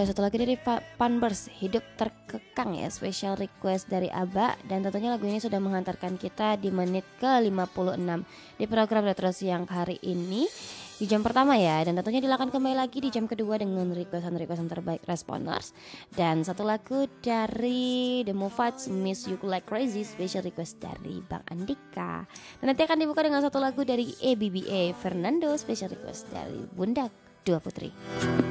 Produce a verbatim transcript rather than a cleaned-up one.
satu lagi dari Panbers, Hidup Terkekang ya, special request dari Aba. Dan tentunya lagu ini sudah menghantarkan kita di menit ke lima puluh enam di program Retro Siang hari ini di jam pertama ya. Dan tentunya dilakukan kembali lagi di jam kedua dengan requestan-requestan terbaik Responers. Dan satu lagu dari The Movats, Miss You Like Crazy, special request dari Bang Andika. Dan nanti akan dibuka dengan satu lagu dari A B B A Fernando, special request dari Bunda Dua Putri.